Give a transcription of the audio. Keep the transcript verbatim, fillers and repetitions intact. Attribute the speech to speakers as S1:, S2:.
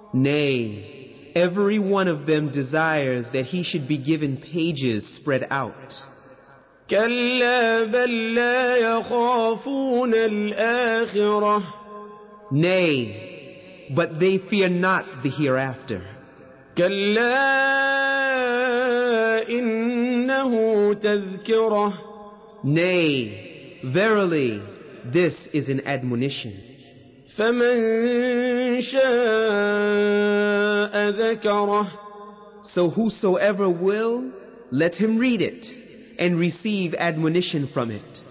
S1: Nay, every one of them desires that he should be given pages spread out.
S2: كلا بل لا يخافون الآخرة.
S1: Nay, but they fear not the hereafter.
S2: كلا إنه تذكرة.
S1: Nay, verily, this is an admonition.
S2: فمن شاء ذكره.
S1: So whosoever will, let him read it and receive admonition from it.